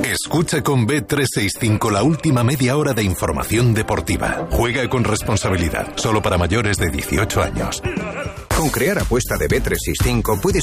Escucha con Bet365 la última media hora de información deportiva. Juega con responsabilidad, solo para mayores de 18 años. Con Crear Apuesta de Bet365 puedes